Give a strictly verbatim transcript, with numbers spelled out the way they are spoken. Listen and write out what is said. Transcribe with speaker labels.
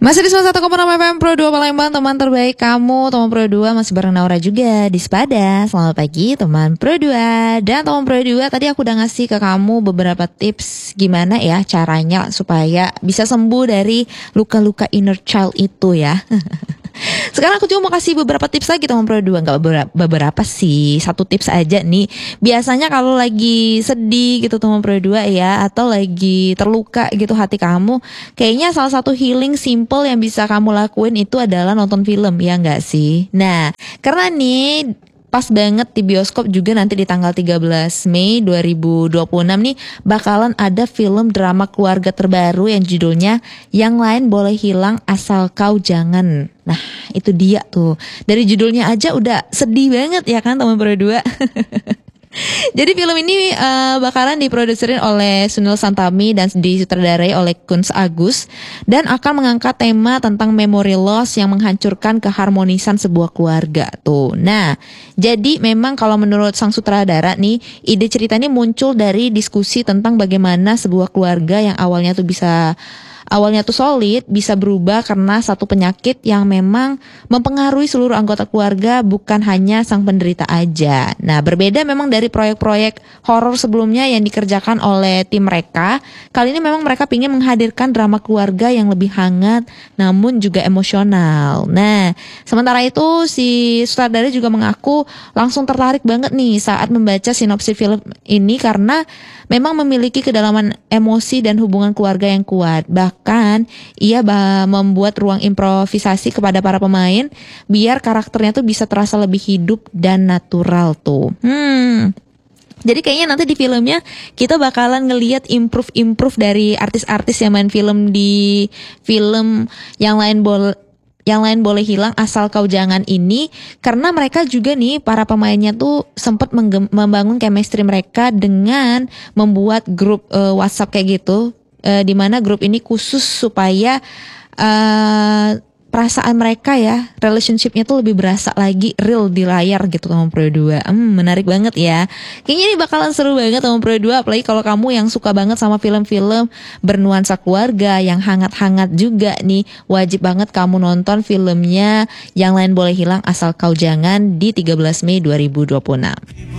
Speaker 1: Masih di seratus satu koma enam F M Pro dua Palembang, teman terbaik kamu. Teman Pro dua masih bareng Naura juga di Sepada. Selamat pagi teman Pro dua. Dan teman Pro dua, tadi aku udah ngasih ke kamu beberapa tips gimana ya caranya supaya bisa sembuh dari luka-luka inner child itu ya. Sekarang aku cuma mau kasih beberapa tips lagi teman Pro dua. Gak beberapa, beberapa sih, satu tips aja nih. Biasanya kalau lagi sedih gitu teman Pro dua ya, atau lagi terluka gitu hati kamu, kayaknya salah satu healing simple yang bisa kamu lakuin itu adalah nonton film, ya gak sih? Nah, karena nih pas banget di bioskop juga nanti di tanggal tiga belas Mei dua ribu dua puluh enam nih bakalan ada film drama keluarga terbaru yang judulnya Yang Lain Boleh Hilang Asal Kau Jangan. Nah, itu dia tuh. Dari judulnya aja udah sedih banget ya kan teman Pro dua. Jadi film ini uh, bakalan diproduserin oleh Sunil Santami dan disutradarai oleh Kunz Agus dan akan mengangkat tema tentang memory loss yang menghancurkan keharmonisan sebuah keluarga tuh. Nah, jadi memang kalau menurut sang sutradara nih, ide cerita ini muncul dari diskusi tentang bagaimana sebuah keluarga yang awalnya tuh bisa Awalnya tuh solid bisa berubah karena satu penyakit yang memang mempengaruhi seluruh anggota keluarga, bukan hanya sang penderita aja. Nah, berbeda memang dari proyek-proyek horor sebelumnya yang dikerjakan oleh tim mereka. Kali ini memang mereka ingin menghadirkan drama keluarga yang lebih hangat namun juga emosional. Nah, sementara itu si sutradara juga mengaku langsung tertarik banget nih saat membaca sinopsis film ini karena memang memiliki kedalaman emosi dan hubungan keluarga yang kuat. Bahkan ia bah- membuat ruang improvisasi kepada para pemain biar karakternya tuh bisa terasa lebih hidup dan natural tuh. Hmm. Jadi kayaknya nanti di filmnya kita bakalan ngelihat improve-improve dari artis-artis yang main film di film Yang Lain Boleh Yang Lain Boleh Hilang Asal Kau Jangan ini, karena mereka juga nih para pemainnya tuh sempat menggem- membangun chemistry mereka dengan membuat grup uh, WhatsApp kayak gitu, uh, di mana grup ini khusus supaya uh, perasaan mereka ya, relationshipnya tuh lebih berasa lagi real di layar gitu teman Pro dua. Hmm, menarik banget ya. Kayaknya ini bakalan seru banget teman Pro dua, apalagi kalau kamu yang suka banget sama film-film bernuansa keluarga yang hangat-hangat juga nih, wajib banget kamu nonton filmnya Yang Lain Boleh Hilang Asal Kau Jangan di tiga belas Mei dua ribu dua puluh enam.